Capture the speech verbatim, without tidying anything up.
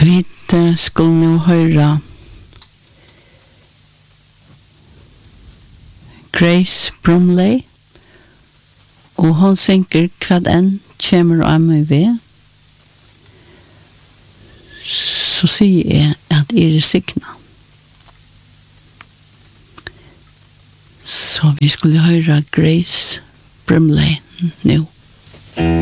Vi skulle nu höra Grace Brumley og hon synker kvad enn kjemur av meg ved. Så sier jeg at jeg er signa. Så vi skulle høre Grace Brumley nu.